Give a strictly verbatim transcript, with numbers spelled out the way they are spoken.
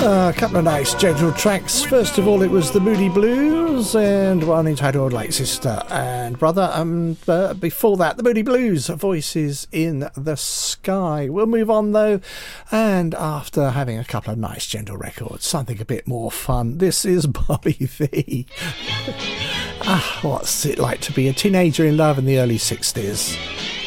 Uh, a couple of nice gentle tracks. First of all, it was the Moody Blues and one entitled Like Sister and Brother. And uh, before that, the Moody Blues, Voices in the Sky. We'll move on though, and after having a couple of nice gentle records, something a bit more fun. This is Bobby Vee. Ah, what's it like to be a teenager in love in the early sixties?